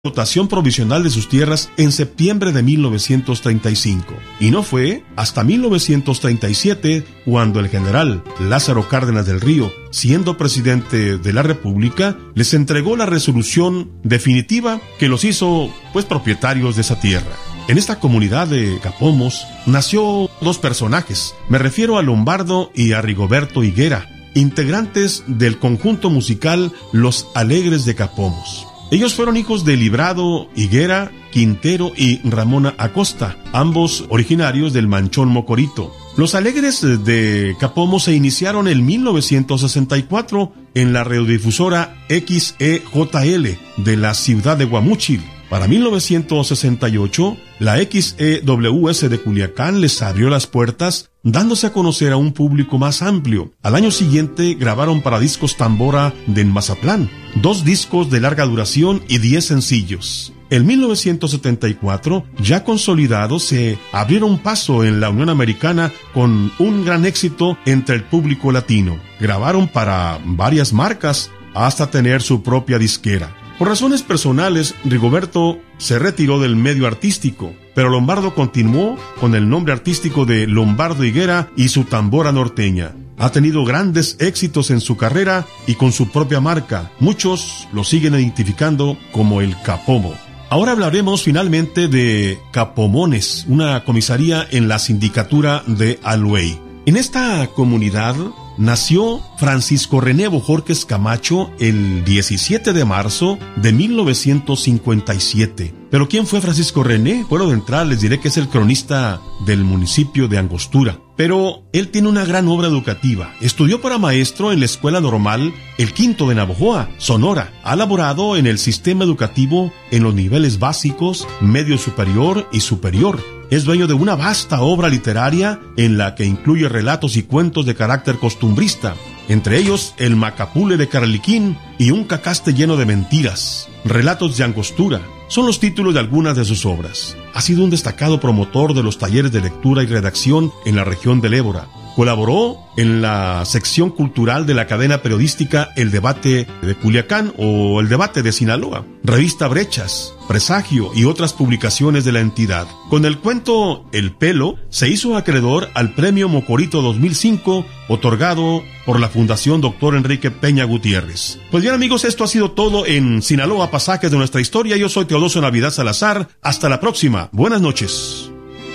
dotación provisional de sus tierras en septiembre de 1935. Y no fue hasta 1937 cuando el general Lázaro Cárdenas del Río, siendo presidente de la República, les entregó la resolución definitiva que los hizo, propietarios de esa tierra. En esta comunidad de Capomos nació dos personajes. Me refiero a Lombardo y a Rigoberto Higuera, integrantes del conjunto musical Los Alegres de Capomos. Ellos fueron hijos de Librado Higuera Quintero y Ramona Acosta, ambos originarios del Manchón Mocorito. Los Alegres de Capomos se iniciaron en 1964 en la radiodifusora XEJL de la ciudad de Guamúchil. Para 1968, la XEWS de Culiacán les abrió las puertas, dándose a conocer a un público más amplio. Al año siguiente grabaron para Discos Tambora de Mazatlán, 2 discos de larga duración y 10 sencillos. En 1974, ya consolidados, se abrieron paso en la Unión Americana con un gran éxito entre el público latino. Grabaron para varias marcas hasta tener su propia disquera. Por razones personales, Rigoberto se retiró del medio artístico, pero Lombardo continuó con el nombre artístico de Lombardo Higuera y su tambora norteña. Ha tenido grandes éxitos en su carrera y con su propia marca. Muchos lo siguen identificando como el Capomo. Ahora hablaremos finalmente de Capomones, una comisaría en la sindicatura de Aluey. En esta comunidad nació Francisco René Bojorquez Camacho el 17 de marzo de 1957. ¿Pero quién fue Francisco René? Bueno, de entrada les diré que es el cronista del municipio de Angostura. Pero él tiene una gran obra educativa. Estudió para maestro en la Escuela Normal El Quinto de Navojoa, Sonora. Ha laborado en el sistema educativo en los niveles básicos, medio superior y superior. Es dueño de una vasta obra literaria en la que incluye relatos y cuentos de carácter costumbrista, entre ellos El Macapule de Carliquín y Un Cacaste lleno de mentiras. Relatos de Angostura son los títulos de algunas de sus obras. Ha sido un destacado promotor de los talleres de lectura y redacción en la región del Ébora. Colaboró en la sección cultural de la cadena periodística El Debate de Culiacán o El Debate de Sinaloa, revista Brechas, Presagio y otras publicaciones de la entidad. Con el cuento El Pelo se hizo acreedor al Premio Mocorito 2005, otorgado por la Fundación Dr. Enrique Peña Gutiérrez. Pues bien, amigos, esto ha sido todo en Sinaloa, Pasajes de nuestra historia. Yo soy Teodosio Navidad Salazar. Hasta la próxima. Buenas noches.